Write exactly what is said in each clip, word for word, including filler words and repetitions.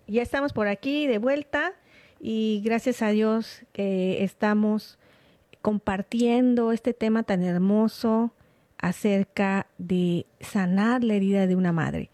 Ya estamos por aquí de vuelta y gracias a Dios que estamos compartiendo este tema tan hermoso acerca de sanar la herida de una madre.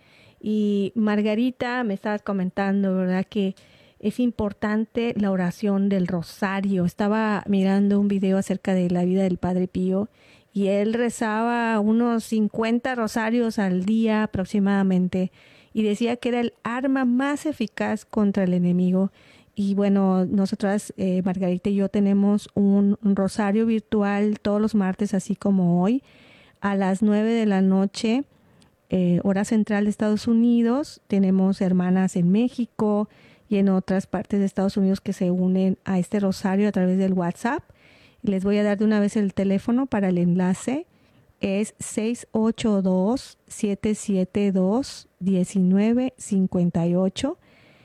Y Margarita, me estabas comentando, ¿verdad? Que es importante la oración del rosario. Estaba mirando un video acerca de la vida del Padre Pío y él rezaba unos cincuenta rosarios al día aproximadamente y decía que era el arma más eficaz contra el enemigo. Y bueno, nosotras, eh, Margarita y yo, tenemos un, un rosario virtual todos los martes, así como hoy, a las nueve de la noche, eh, hora central de Estados Unidos. Tenemos hermanas en México y en otras partes de Estados Unidos que se unen a este rosario a través del WhatsApp. Les voy a dar de una vez el teléfono para el enlace. Es seis ocho dos, siete siete dos, uno nueve cinco ocho.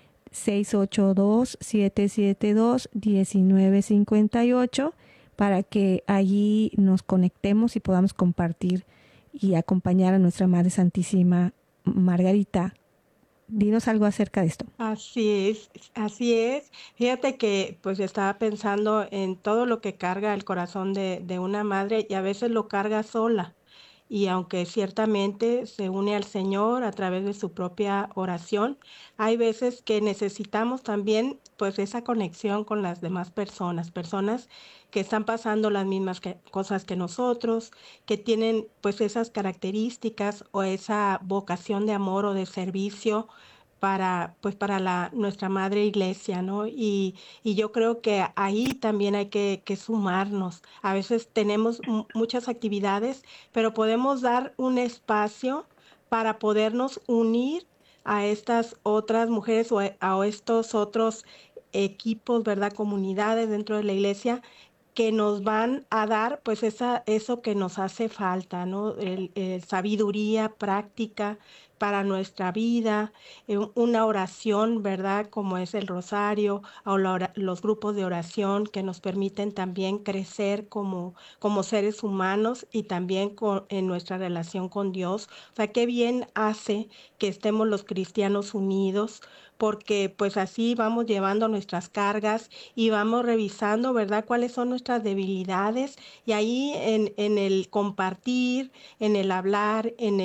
seis ocho dos, siete siete dos, uno nueve cinco ocho para que allí nos conectemos y podamos compartir y acompañar a nuestra Madre Santísima. Margarita, dinos algo acerca de esto. Así es, así es. Fíjate que pues estaba pensando en todo lo que carga el corazón de, de una madre y a veces lo carga sola. Y aunque ciertamente se une al Señor a través de su propia oración, hay veces que necesitamos también pues esa conexión con las demás personas, personas que están pasando las mismas que- cosas que nosotros, que tienen pues esas características o esa vocación de amor o de servicio para, pues, para la nuestra madre iglesia, ¿no? Y y yo creo que ahí también hay que que sumarnos. A veces tenemos mu muchas actividades, pero podemos dar un espacio para podernos unir a estas otras mujeres o, eh, a estos otros equipos, ¿verdad? Comunidades dentro de la iglesia que nos van a dar, pues, esa eso que nos hace falta, ¿no? El, eh, sabiduría práctica para nuestra vida, eh, una oración, ¿verdad? Como es el rosario o la ora los grupos de oración que nos permiten también crecer como como seres humanos y también con en nuestra relación con Dios. O sea, qué bien hace que estemos los cristianos unidos, porque, pues, así vamos llevando nuestras cargas y vamos revisando, ¿verdad?, cuáles son nuestras debilidades, y ahí en en el compartir, en el hablar, en